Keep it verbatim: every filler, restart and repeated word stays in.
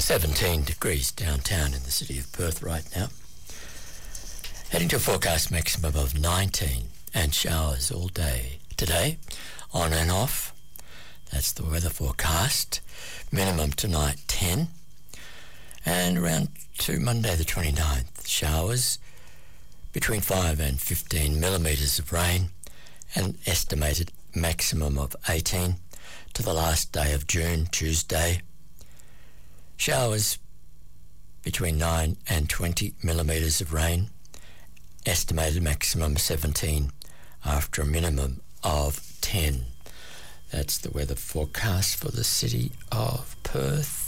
seventeen degrees downtown in the city of Perth right now. Heading to a forecast maximum of nineteen and showers all day today, on and off. That's the weather forecast. Minimum tonight ten. And around to Monday the twenty-ninth, showers between five and fifteen millimetres of rain, and estimated maximum of eighteen to the last day of June, Tuesday. Showers between nine and twenty millimetres of rain, estimated maximum seventeen after a minimum of ten. That's the weather forecast for the city of Perth.